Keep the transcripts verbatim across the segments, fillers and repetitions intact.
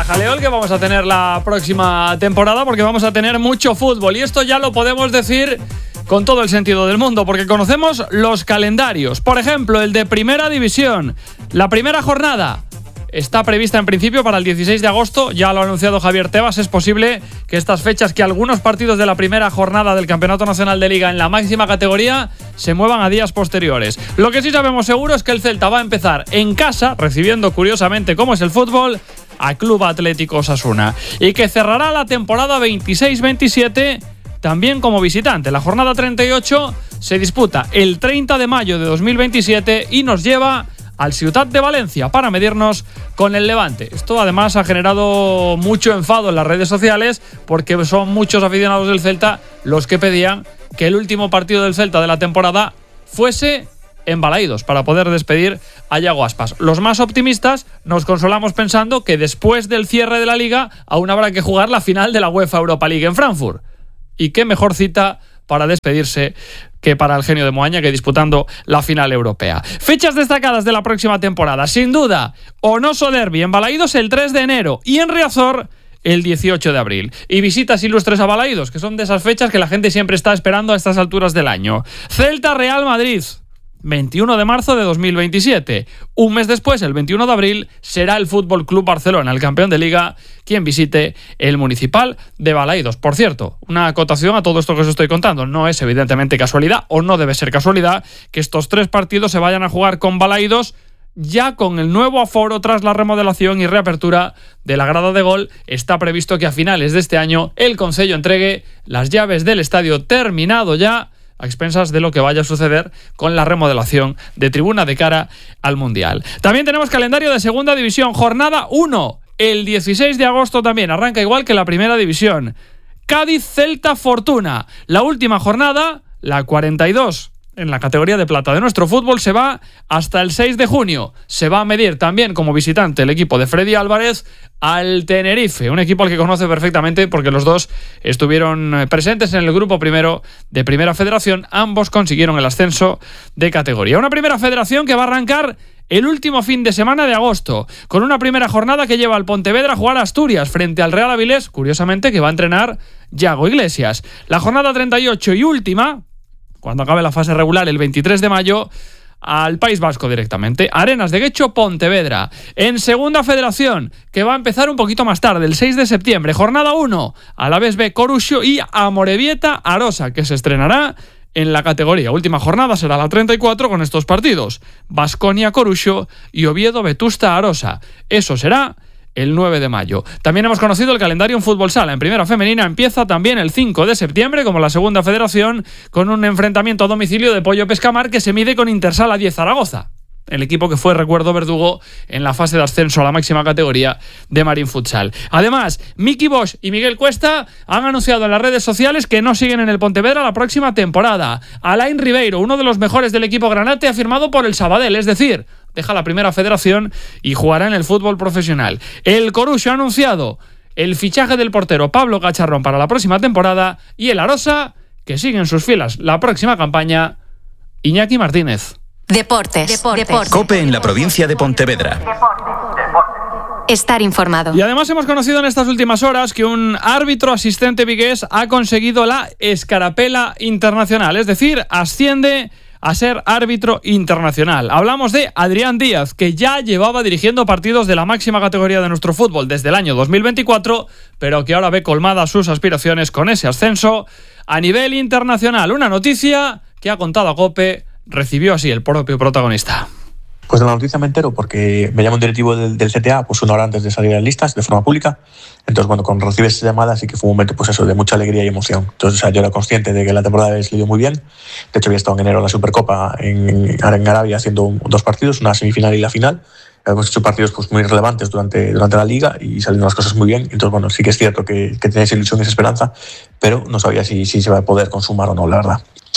jaleo que vamos a tener la próxima temporada, porque vamos a tener mucho fútbol. Y esto ya lo podemos decir con todo el sentido del mundo, porque conocemos los calendarios. Por ejemplo, el de Primera División. La primera jornada está prevista en principio para el dieciséis de agosto, ya lo ha anunciado Javier Tebas. Es posible que estas fechas, que algunos partidos de la primera jornada del Campeonato Nacional de Liga en la máxima categoría se muevan a días posteriores. Lo que sí sabemos seguro es que el Celta va a empezar en casa, recibiendo, curiosamente, como es el fútbol, a Club Atlético Osasuna, y que cerrará la temporada veintiséis veintisiete también como visitante. La jornada treinta y ocho se disputa el treinta de mayo de dos mil veintisiete y nos lleva al Ciutat de Valencia para medirnos con el Levante. Esto además ha generado mucho enfado en las redes sociales, porque son muchos aficionados del Celta los que pedían que el último partido del Celta de la temporada fuese en Balaídos para poder despedir a Yago Aspas. Los más optimistas nos consolamos pensando que después del cierre de la Liga aún habrá que jugar la final de la UEFA Europa League en Frankfurt. Y qué mejor cita para despedirse que para el genio de Moaña, que disputando la final europea. Fechas destacadas de la próxima temporada. Sin duda, Onoso Derby en Balaídos el tres de enero y en Riazor el dieciocho de abril. Y visitas ilustres a Balaídos, que son de esas fechas que la gente siempre está esperando a estas alturas del año. Celta Real Madrid, veintiuno de marzo de dos mil veintisiete. Un mes después, el veintiuno de abril, será el Fútbol Club Barcelona, el campeón de Liga, quien visite el Municipal de Balaídos. Por cierto, una acotación a todo esto que os estoy contando. No es evidentemente casualidad, o no debe ser casualidad, que estos tres partidos se vayan a jugar con Balaídos, ya con el nuevo aforo tras la remodelación y reapertura de la grada de gol. Está previsto que a finales de este año el Concello entregue las llaves del estadio terminado ya, a expensas de lo que vaya a suceder con la remodelación de tribuna de cara al Mundial. También tenemos calendario de Segunda División, jornada uno, el dieciséis de agosto también, arranca igual que la Primera División. Cádiz Celta Fortuna, la última jornada, la cuarenta y dos, en la categoría de plata de nuestro fútbol, se va hasta el seis de junio. Se va a medir también como visitante el equipo de Freddy Álvarez al Tenerife, un equipo al que conoce perfectamente porque los dos estuvieron presentes en el grupo primero de Primera Federación. Ambos consiguieron el ascenso de categoría. Una Primera Federación que va a arrancar el último fin de semana de agosto, con una primera jornada que lleva al Pontevedra a jugar a Asturias frente al Real Avilés, curiosamente que va a entrenar Yago Iglesias. La jornada treinta y ocho y última, cuando acabe la fase regular el veintitrés de mayo, al País Vasco directamente. Arenas de Guecho, Pontevedra. En Segunda Federación, que va a empezar un poquito más tarde, el seis de septiembre, jornada uno, Alavés B, Coruxo y Amorebieta, Arosa, que se estrenará en la categoría. Última jornada será la treinta y cuatro con estos partidos: Baskonia Coruxo y Oviedo Vetusta Arosa. Eso será el nueve de mayo. También hemos conocido el calendario en fútbol sala. En primera femenina empieza también el cinco de septiembre, como la Segunda Federación, con un enfrentamiento a domicilio de Pollo Pescamar que se mide con Intersala diez Zaragoza, el equipo que fue, recuerdo, verdugo en la fase de ascenso a la máxima categoría de Marín Futsal. Además, Miki Bosch y Miguel Cuesta han anunciado en las redes sociales que no siguen en el Pontevedra la próxima temporada. Alain Ribeiro, uno de los mejores del equipo granate, ha firmado por el Sabadell, es decir, deja la Primera Federación y jugará en el fútbol profesional. El Coruxo ha anunciado el fichaje del portero Pablo Cacharrón para la próxima temporada, y el Arosa, que sigue en sus filas la próxima campaña, Iñaki Martínez. Deportes. Deportes. Deportes. COPE en la provincia de Pontevedra. Estar informado. Y además hemos conocido en estas últimas horas que un árbitro asistente vigués ha conseguido la escarapela internacional, es decir, asciende a ser árbitro internacional. Hablamos de Adrián Díaz, que ya llevaba dirigiendo partidos de la máxima categoría de nuestro fútbol desde el año dos mil veinticuatro, pero que ahora ve colmadas sus aspiraciones con ese ascenso a nivel internacional. Una noticia que ha contado a COPE, recibió así el propio protagonista. Pues de la noticia me entero porque me llama un directivo del, del C T A pues una hora antes de salir a las listas de forma pública. Entonces, bueno, cuando recibes esa llamada sí que fue un momento pues eso, de mucha alegría y emoción. Entonces, o sea, yo era consciente de que la temporada había salido muy bien. De hecho, había estado en enero en la Supercopa en, en Arabia haciendo dos partidos, una semifinal y la final. Hemos hecho partidos pues muy relevantes durante, durante la liga y saliendo las cosas muy bien. Entonces, bueno, sí que es cierto que, que tenéis ilusión y esa esperanza, pero no sabía si, si se va a poder consumar o no, la verdad.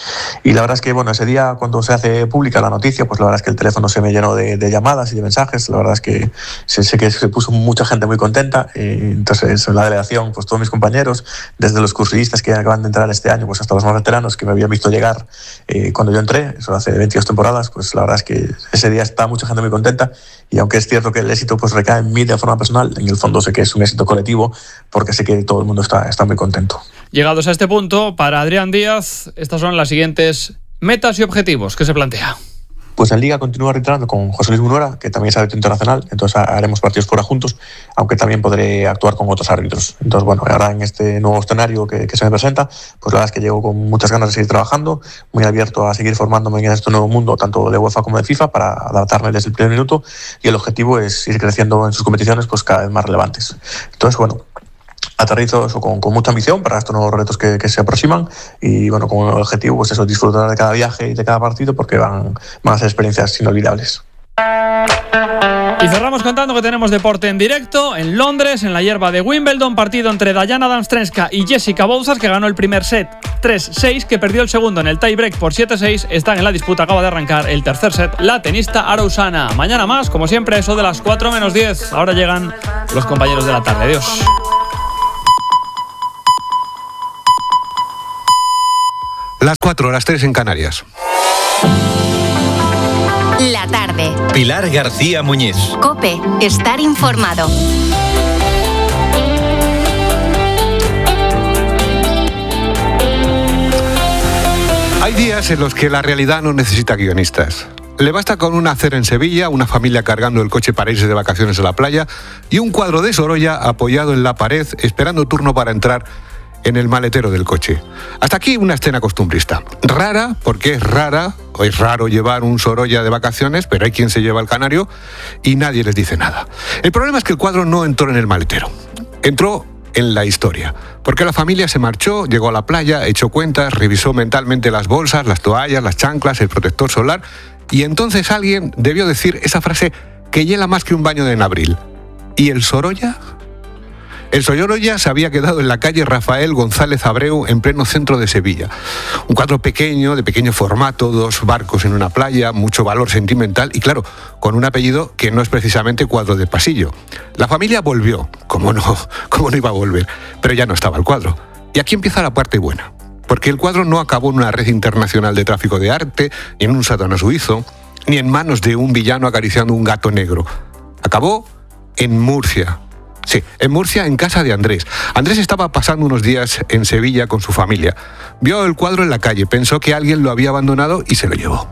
Y la verdad es que, bueno, ese día cuando se hace pública la noticia, pues la verdad es que el teléfono se me llenó de, de llamadas y de mensajes. La verdad es que sé, sé que se puso mucha gente muy contenta. Y entonces en la delegación, pues todos mis compañeros, desde los cursillistas que acaban de entrar este año, pues hasta los más veteranos que me habían visto llegar eh, cuando yo entré, eso hace veintidós temporadas, pues la verdad es que ese día está mucha gente muy contenta. Y aunque es cierto que el éxito pues recae en mí de forma personal, en el fondo sé que es un éxito colectivo porque sé que todo el mundo está, está muy contento. Llegados a este punto, para Adrián Díaz, estas son las siguientes metas y objetivos que se plantea. Pues en Liga continúo arbitrando con José Luis Munora, que también es árbitro internacional, entonces haremos partidos fuera juntos, aunque también podré actuar con otros árbitros. Entonces, bueno, ahora en este nuevo escenario que, que se me presenta, pues la verdad es que llego con muchas ganas de seguir trabajando, muy abierto a seguir formándome en este nuevo mundo, tanto de UEFA como de FIFA, para adaptarme desde el primer minuto, y el objetivo es ir creciendo en sus competiciones pues cada vez más relevantes. Entonces, bueno, aterrizo eso con, con mucha ambición para estos nuevos retos que, que se aproximan y bueno, con el objetivo pues eso, disfrutar de cada viaje y de cada partido porque van, van a ser experiencias inolvidables. Y cerramos contando que tenemos deporte en directo en Londres, en la hierba de Wimbledon, partido entre Diana Damstrenska y Jessica Bouzas, que ganó el primer set tres seis, que perdió el segundo en el tiebreak por siete seis. Están en la disputa, acaba de arrancar el tercer set la tenista Arausana. Mañana más, como siempre, eso de las cuatro menos diez. Ahora llegan los compañeros de la tarde. Adiós. Las cuatro, las tres en Canarias. La tarde. Pilar García Muñiz. COPE. Estar informado. Hay días en los que la realidad no necesita guionistas. Le basta con una acera en Sevilla, una familia cargando el coche para irse de vacaciones a la playa y un cuadro de Sorolla apoyado en la pared esperando turno para entrar en el maletero del coche. Hasta aquí una escena costumbrista. Rara, porque es rara, o es raro llevar un Sorolla de vacaciones, pero hay quien se lleva el canario y nadie les dice nada. El problema es que el cuadro no entró en el maletero. Entró en la historia, porque la familia se marchó, llegó a la playa, echó cuentas, revisó mentalmente las bolsas, las toallas, las chanclas, el protector solar, y entonces alguien debió decir esa frase que hiela más que un baño de en abril. ¿Y el Sorolla? El Sorolla se había quedado en la calle Rafael González Abreu, en pleno centro de Sevilla. Un cuadro pequeño, de pequeño formato, dos barcos en una playa, mucho valor sentimental y, claro, con un apellido que no es precisamente cuadro de pasillo. La familia volvió, como no, cómo no iba a volver, pero ya no estaba el cuadro. Y aquí empieza la parte buena, porque el cuadro no acabó en una red internacional de tráfico de arte, ni en un sátano suizo, ni en manos de un villano acariciando un gato negro. Acabó en Murcia. Sí, en Murcia, en casa de Andrés. Andrés estaba pasando unos días en Sevilla con su familia. Vio el cuadro en la calle, pensó que alguien lo había abandonado y se lo llevó.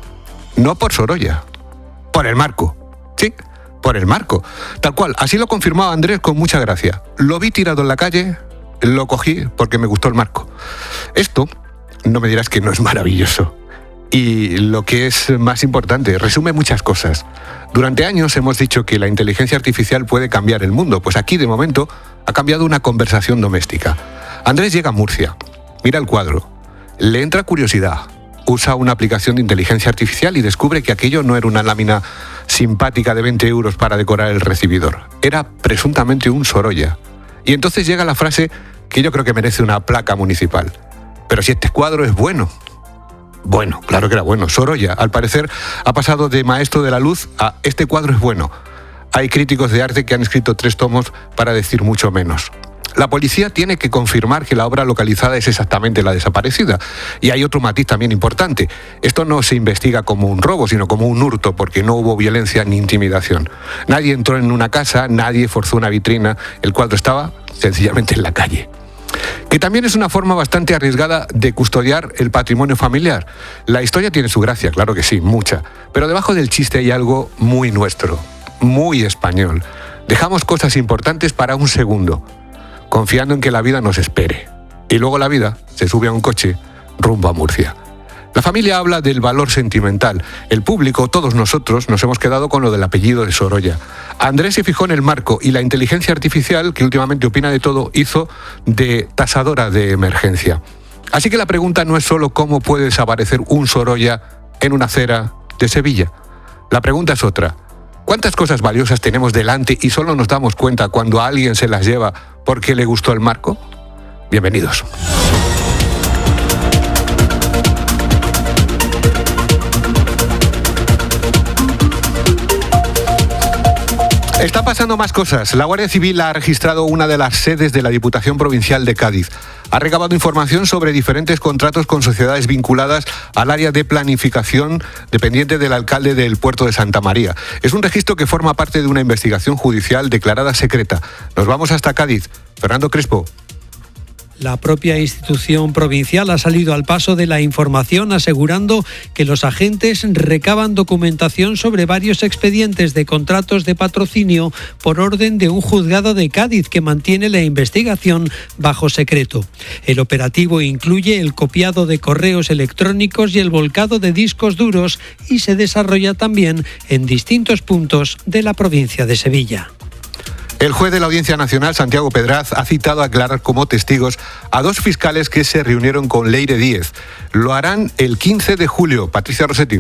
No por Sorolla, por el marco. Sí, por el marco. Tal cual, así lo confirmaba Andrés con mucha gracia. Lo vi tirado en la calle, lo cogí porque me gustó el marco. Esto, no me dirás que no es maravilloso. Y lo que es más importante, resume muchas cosas. Durante años hemos dicho que la inteligencia artificial puede cambiar el mundo, pues aquí de momento ha cambiado una conversación doméstica. Andrés llega a Murcia, mira el cuadro, le entra curiosidad, usa una aplicación de inteligencia artificial y descubre que aquello no era una lámina simpática de veinte euros para decorar el recibidor, era presuntamente un Sorolla. Y entonces llega la frase que yo creo que merece una placa municipal. Pero si este cuadro es bueno. Bueno, claro que era bueno. Sorolla, al parecer, ha pasado de maestro de la luz a este cuadro es bueno. Hay críticos de arte que han escrito tres tomos para decir mucho menos. La policía tiene que confirmar que la obra localizada es exactamente la desaparecida. Y hay otro matiz también importante. Esto no se investiga como un robo, sino como un hurto, porque no hubo violencia ni intimidación. Nadie entró en una casa, nadie forzó una vitrina. El cuadro estaba sencillamente en la calle. Que también es una forma bastante arriesgada de custodiar el patrimonio familiar. La historia tiene su gracia, claro que sí, mucha. Pero debajo del chiste hay algo muy nuestro, muy español. Dejamos cosas importantes para un segundo, confiando en que la vida nos espere. Y luego la vida se sube a un coche rumbo a Murcia. La familia habla del valor sentimental. El público, todos nosotros, nos hemos quedado con lo del apellido de Sorolla. Andrés se fijó en el marco y la inteligencia artificial, que últimamente opina de todo, hizo de tasadora de emergencia. Así que la pregunta no es solo cómo puede desaparecer un Sorolla en una acera de Sevilla. La pregunta es otra. ¿Cuántas cosas valiosas tenemos delante y solo nos damos cuenta cuando a alguien se las lleva porque le gustó el marco? Bienvenidos. Están pasando más cosas. La Guardia Civil ha registrado una de las sedes de la Diputación Provincial de Cádiz. Ha recabado información sobre diferentes contratos con sociedades vinculadas al área de planificación dependiente del alcalde del puerto de Santa María. Es un registro que forma parte de una investigación judicial declarada secreta. Nos vamos hasta Cádiz. Fernando Crespo. La propia institución provincial ha salido al paso de la información asegurando que los agentes recaban documentación sobre varios expedientes de contratos de patrocinio por orden de un juzgado de Cádiz que mantiene la investigación bajo secreto. El operativo incluye el copiado de correos electrónicos y el volcado de discos duros y se desarrolla también en distintos puntos de la provincia de Sevilla. El juez de la Audiencia Nacional, Santiago Pedraz, ha citado a aclarar como testigos a dos fiscales que se reunieron con Leire Díez. Lo harán el quince de julio. Patricia Rossetti.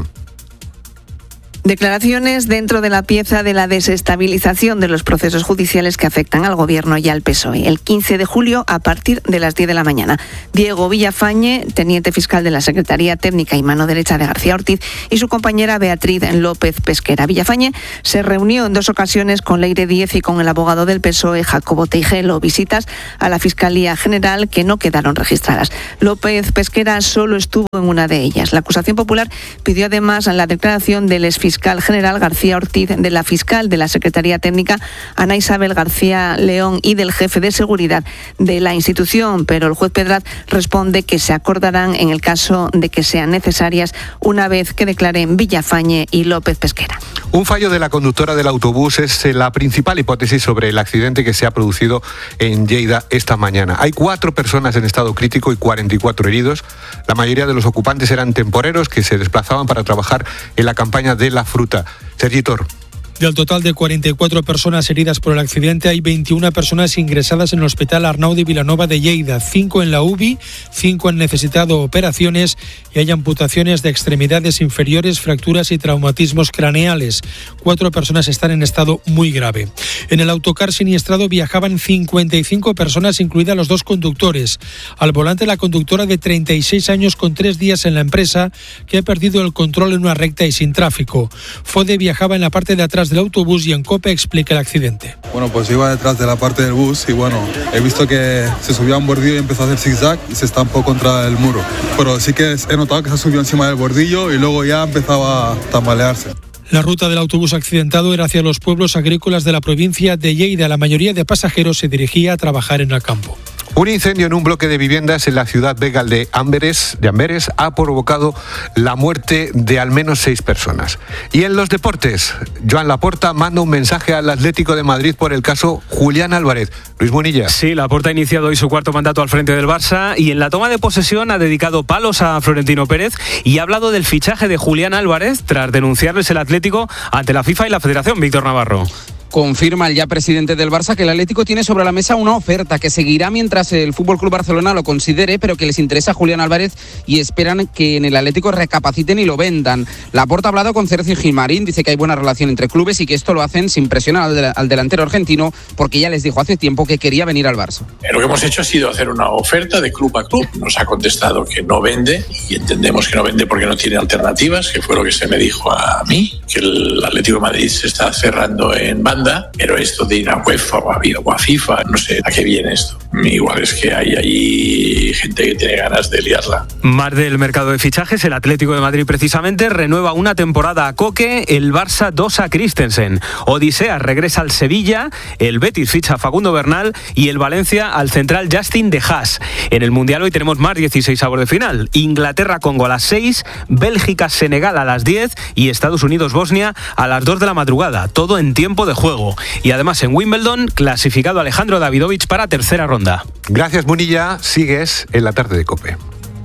Declaraciones dentro de la pieza de la desestabilización de los procesos judiciales que afectan al Gobierno y al P S O E. El quince de julio a partir de las diez de la mañana. Diego Villafañe, teniente fiscal de la Secretaría Técnica y mano derecha de García Ortiz, y su compañera Beatriz López Pesquera. Villafañe se reunió en dos ocasiones con Leire Díez y con el abogado del P S O E, Jacobo Teijelo. Visitas a la Fiscalía General que no quedaron registradas. López Pesquera solo estuvo en una de ellas. La acusación popular pidió además la declaración del exfiscal fiscal general García Ortiz, de la fiscal de la Secretaría Técnica Ana Isabel García León y del jefe de seguridad de la institución, pero el juez Pedraz responde que se acordarán en el caso de que sean necesarias una vez que declaren Villafañe y López Pesquera. Un fallo de la conductora del autobús es la principal hipótesis sobre el accidente que se ha producido en Lleida esta mañana. Hay cuatro personas en estado crítico y cuarenta y cuatro heridos. La mayoría de los ocupantes eran temporeros que se desplazaban para trabajar en la campaña de la fruta. Sergi Tor. Del total de cuarenta y cuatro personas heridas por el accidente, hay veintiuna personas ingresadas en el Hospital Arnau de Vilanova de Lleida, cinco en la U B I, cinco han necesitado operaciones y hay amputaciones de extremidades inferiores, fracturas y traumatismos craneales. Cuatro personas están en estado muy grave. En el autocar siniestrado viajaban cincuenta y cinco personas, incluidas los dos conductores. Al volante, la conductora de treinta y seis años con tres días en la empresa, que ha perdido el control en una recta y sin tráfico. Fode viajaba en la parte de atrás del autobús y en COPE explica el accidente. Bueno, pues iba detrás de la parte del bus y bueno, he visto que se subió a un bordillo y empezó a hacer zigzag y se estampó contra el muro. Pero sí que he notado que se subió encima del bordillo y luego ya empezaba a tambalearse. La ruta del autobús accidentado era hacia los pueblos agrícolas de la provincia de Lleida. La mayoría de pasajeros se dirigía a trabajar en el campo. Un incendio en un bloque de viviendas en la ciudad vegal de Amberes, de Amberes ha provocado la muerte de al menos seis personas. Y en los deportes, Joan Laporta manda un mensaje al Atlético de Madrid por el caso Julián Álvarez. Luis Munilla. Sí, Laporta ha iniciado hoy su cuarto mandato al frente del Barça y en la toma de posesión ha dedicado palos a Florentino Pérez y ha hablado del fichaje de Julián Álvarez tras denunciarles el Atlético ante la FIFA y la Federación. Víctor Navarro. Confirma el ya presidente del Barça que el Atlético tiene sobre la mesa una oferta que seguirá mientras el F C Barcelona lo considere, pero que les interesa a Julián Álvarez y esperan que en el Atlético recapaciten y lo vendan. Laporta ha hablado con Sergio Gilmarín, dice que hay buena relación entre clubes y que esto lo hacen sin presionar al, de, al delantero argentino porque ya les dijo hace tiempo que quería venir al Barça. Lo que hemos hecho ha sido hacer una oferta de club a club. Nos ha contestado que no vende y entendemos que no vende porque no tiene alternativas, que fue lo que se me dijo a mí, que el Atlético de Madrid se está cerrando en banda. Pero esto de ir a UEFA o a, o a FIFA, no sé a qué viene esto. Igual es que hay ahí gente que tiene ganas de liarla. Más del mercado de fichajes, el Atlético de Madrid precisamente renueva una temporada a Coque, el Barça dos a Christensen. Odisea regresa al Sevilla, el Betis ficha a Facundo Bernal y el Valencia al central Justin de Haas. En el Mundial hoy tenemos más dieciséis avos de final. Inglaterra-Congo a las seis, Bélgica-Senegal a las diez y Estados Unidos-Bosnia a las dos de la madrugada. Todo en tiempo de juego. Y además en Wimbledon, clasificado Alejandro Davidovich para tercera ronda. Gracias, Munilla. Sigues en la tarde de COPE.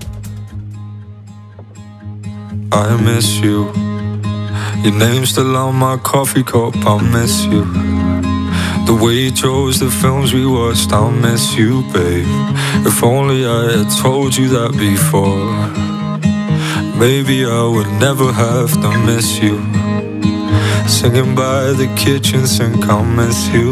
I miss you. Your name's still on my coffee cup. I miss you. The way you chose the films we watched. I miss you, babe. If only I had told you that before. Maybe I would never have to miss you. Singing by the kitchen sink, I'll miss you.